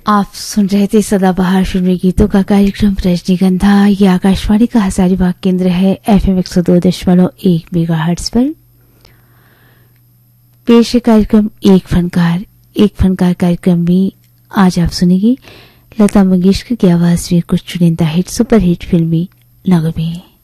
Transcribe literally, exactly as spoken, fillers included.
आप सुन रहे थे सदाबहार फिल्मी गीतों का कार्यक्रम रजनीगंधा। ये आकाशवाणी का हजारीबाग केंद्र है एफएम एक सौ दो दशमलव एक मेगाहर्ट्ज पर। पेश है कार्यक्रम एक फनकार। एक फनकार कार्यक्रम में आज आप सुनेंगे लता मंगेशकर की आवाज में कुछ चुनिंदा हिट सुपर हिट फिल्मी नगमे।